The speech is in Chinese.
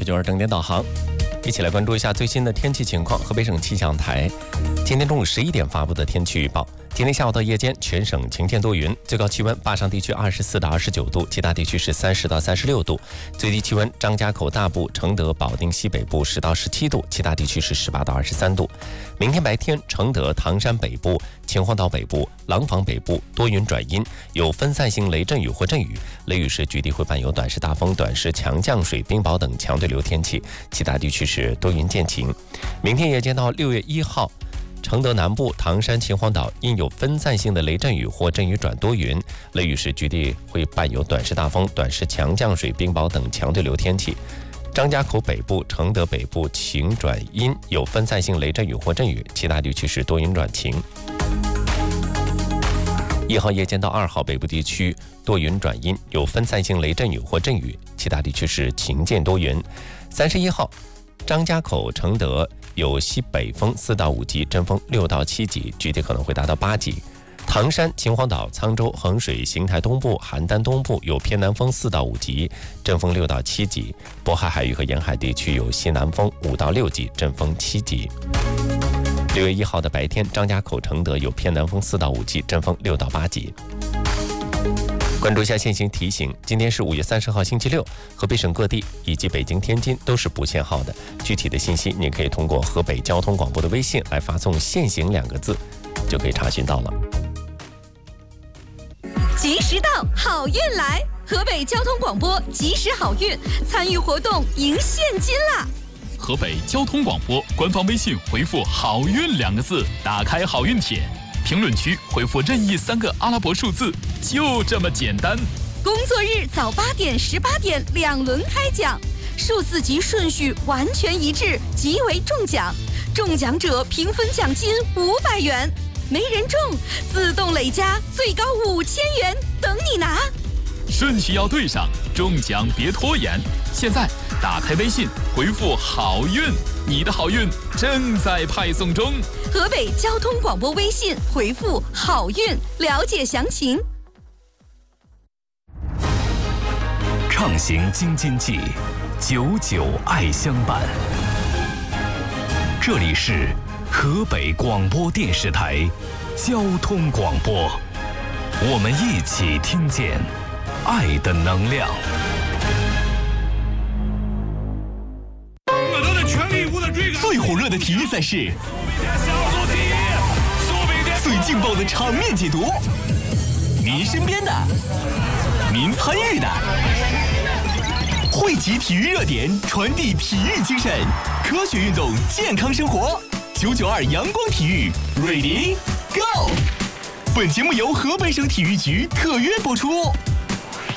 992正点导航，一起来关注一下最新的天气情况。河北省气象台今天中午11点发布的天气预报：今天下午到夜间，全省晴天多云，最高气温坝上地区24到29度，其他地区是30到36度；最低气温张家口大部、承德、保定西北部10到17度，其他地区是18到23度。明天白天，承德、唐山北部、秦皇岛北部、廊坊北部多云转阴，有分散性雷阵雨或阵雨，雷雨时局地会伴有短时大风、短时强降水、冰雹等强对流天气，其他地区是多云见晴。明天夜间到6月1号，承德南部、唐山、秦皇岛因有分散性的雷阵雨或阵雨转多云，雷雨时局地会伴有短时大风、短时强降水、冰雹等强对流天气。张家口北部、承德北部晴转阴，有分散性雷阵雨或阵雨，其他地区是多云转晴。1号夜间到2号，北部地区多云转阴，有分散性雷阵雨或阵雨，其他地区是晴间多云。31号，张家口、承德有西北风4到5级，阵风6到7级，局地可能会达到8级。唐山、秦皇岛、沧州、衡水、邢台东部、邯郸东部有偏南风4到5级，阵风6到7级。渤海海域和沿海地区有西南风5到6级，阵风7级。6月1号的白天，张家口、承德有偏南风4到5级，阵风6到8级。关注一下现行提醒，今天是5月30号星期六，河北省各地以及北京、天津都是不限号的。具体的信息您可以通过河北交通广播的微信来发送限行2个字，就可以查询到了。 及时到，好运来！河北交通广播及时好运，参与活动赢现金啦！ 河北交通广播官方微信回复好运2个字，打开好运帖，评论区回复任意3个阿拉伯数字，就这么简单。 工作日早8点、18点2轮开奖，数字及顺序完全一致，即为中奖。中奖者平分奖金500元，没人中自动累加最高5000元，等你拿。 顺序要对上，中奖别拖延。现在打开微信回复好运，你的好运正在派送中。 河北交通广播微信回复好运，了解详情。 畅行京津冀，久久爱相伴。这里是河北广播电视台交通广播，我们一起听见爱的能量。 我都在全力以赴的追赶。 最火热的体育赛事，最劲爆的场面解读，您身边的，您参与的，汇集体育热点，传递体育精神，科学运动，健康生活。992阳光体育 ，Ready Go！ 本节目由河北省体育局特约播出。